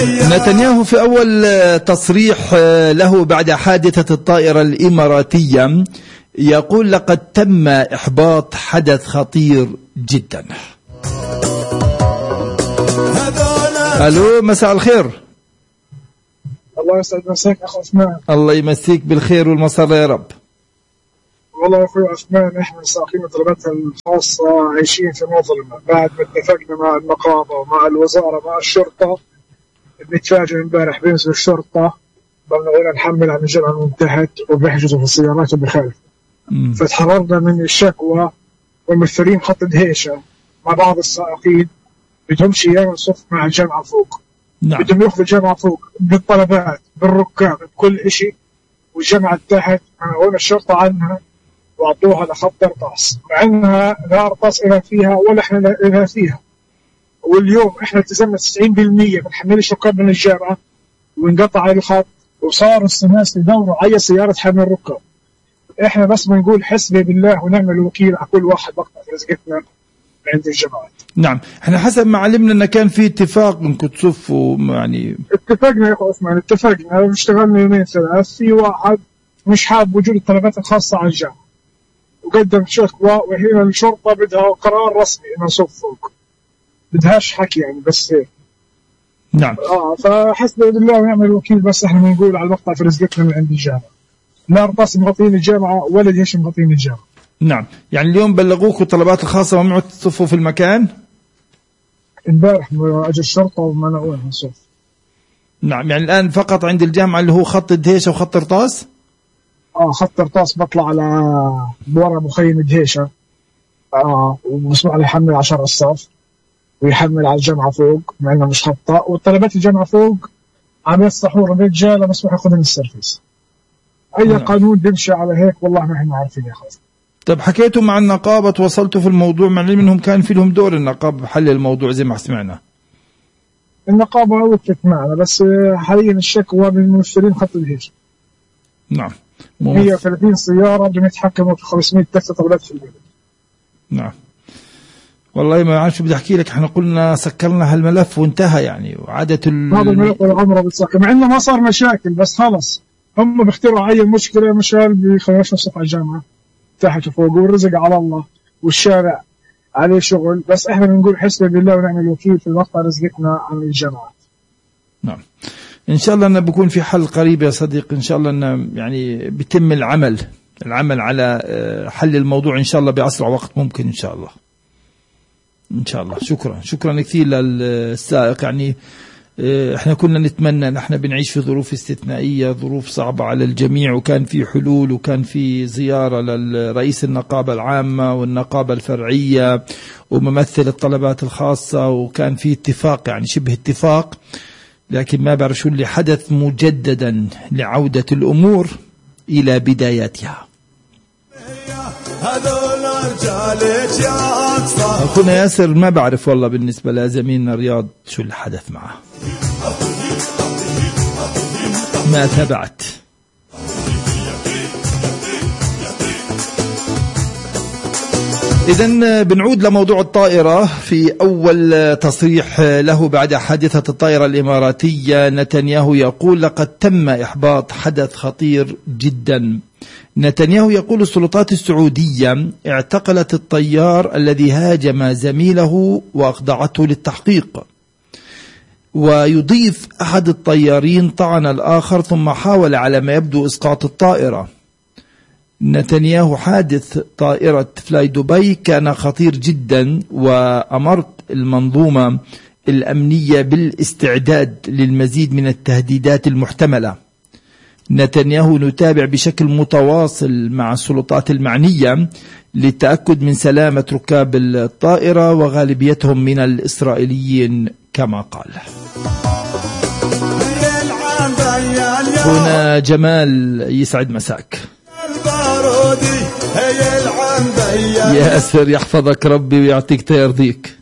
نتنياهو في أول تصريح له بعد حادثة الطائرة الإماراتية يقول لقد تم إحباط حدث خطير جدا. ألو، مساء الخير. الله يسعد مساك أخو عثمان. الله يمسيك بالخير والمسر يا رب. والله يا أخوي عثمان، إحنا ساقين طلبتنا الخاصة عايشين في مظلمة بعد ما اتفقنا مع النقابة ومع الوزارة مع الشرطة. بنتفاجئ امبارح بينزل الشرطة بمنعونا نحمل عن الجامعة المنتهى وبيحجزوا في السيارات وبيخالفوا. فتحررنا من الشكوى، وممثلين خط دهيشة مع بعض السائقين بدهم شيء نصف مع الجامعة فوق. نعم. بدهم ياخذوا الجامعة فوق بالطلبات بالركاب بكل إشي، والجامعة تحت منعونا الشرطة عنها وعطوها لخط قرطاس، مع انها لا قرطاس إلها فيها ولا احنا إلها فيها. واليوم احنا التزمنا 90% بنحملش ركاب من الجامعة وانقطع الخط، وصار الناس يدوروا على سيارة حمل الركاب. احنا بس بنقول حسبي بالله ونعم الوكيل على كل واحد بقطع رزقتنا عند الجامعات. نعم، احنا حسب ما علمنا ان كان في اتفاق انكم تصفوا، يعني اتفقنا يا اخو عثمان، اتفقنا اشتغلنا يومين ثلاث. في واحد مش حاب وجود الطلبات الخاصة على الجامعة وقدم شكوى، وهنا الشرطة بدها قرار رسمي انه نصف فوق، بدهاش حكي يعني بس هيك. نعم. فحسبي بالله ونعم الوكيل، بس احنا بنقول على المقطع في رزقتنا من عند الجامعة، لا رطاس مغطين الجامعة ولا دهش مغطين الجامعة. نعم، يعني اليوم بلغوكم الطلبات الخاصة ممنوع تصفوا في المكان؟ امبارح اجى الشرطة ومنعونا نصف. نعم، يعني الآن فقط عند الجامعة اللي هو خط دهيشة وخط رطاس؟ خط رطاس بطلع على بورا مخيم دهيشة، ومسموح له يحمل 10 الصف ويحمل على الجامعة فوق مع انه مش خطة، والطلبات الجامعة فوق عم يصحوا الرجال مسموح ياخذهم السيرفيس. اي نعم. قانون بيمشي على هيك والله ما احنا عارفين يا اخوي. طب حكيتوا مع النقابة، تواصلتوا في الموضوع، مع العلم انهم كان في لهم دور النقابة بحل الموضوع زي ما سمعنا. النقابة وقفت معنا، بس حاليا الشكوى من ممثلين خط الهيش. نعم. هي 30 سيارة بدهم يتحكموا في 500 دفتر طلبات في البلد. نعم. والله ما عارف شو بدي احكي لك، احنا قلنا سكرنا هالملف وانتهى يعني، وعادة هذا الملف ولا عمره بيتسكر، مع انه ما صار مشاكل، بس خلص هم بيخترعوا اي مشكلة مشان بيخلوش نصف على الجامعة تحت وفوق، والرزق على الله والشارع عليه شغل. بس احنا بنقول حسبي بالله ونعم الوكيل، في مقطع رزقتنا عن الجامعات. نعم، ان شاء الله انه بيكون في حل قريب يا صديق، ان شاء الله انه يعني بيتم العمل على حل الموضوع ان شاء الله بأسرع وقت ممكن ان شاء الله. ان شاء الله. شكرا كثير للسائق. يعني احنا كنا نتمنى ان احنا بنعيش في ظروف استثنائية، ظروف صعبة على الجميع، وكان في حلول، وكان في زيارة لرئيس النقابة العامة والنقابة الفرعية وممثل الطلبات الخاصة، وكان في اتفاق يعني شبه اتفاق، لكن ما بعرف شو اللي حدث مجددا لعودة الأمور إلى بداياتها. أخونا ياسر ما بعرف والله بالنسبة لزميلنا رياض شو اللي حدث معه، ما تابعت. إذن بنعود لموضوع الطائرة. في أول تصريح له بعد حادثة الطائرة الإماراتية، نتنياهو يقول لقد تم إحباط حدث خطير جدا. نتنياهو يقول السلطات السعودية اعتقلت الطيار الذي هاجم زميله وأخضعته للتحقيق. ويضيف أحد الطيارين طعن الآخر ثم حاول على ما يبدو إسقاط الطائرة. نتنياهو حادث طائرة فلاي دبي كان خطير جدا، وأمرت المنظومة الأمنية بالاستعداد للمزيد من التهديدات المحتملة. نتنياهو نتابع بشكل متواصل مع السلطات المعنية للتأكد من سلامة ركاب الطائرة وغالبيتهم من الإسرائيليين كما قال. هنا جمال، يسعد مساك. ياسر، يحفظك ربي ويعطيك تيرضيك.